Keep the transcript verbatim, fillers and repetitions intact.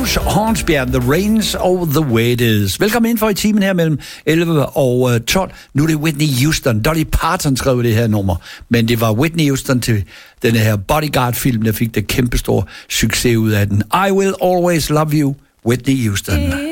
Bruce Hornsby, The Rains og The Way It Is. Velkommen ind for i timen her mellem elleve og tolv. Nu er det Whitney Houston. Dolly Parton skrev det her nummer, men det var Whitney Houston til den her Bodyguard-film, der fik det kæmpestore succes ud af den. I Will Always Love You, Whitney Houston.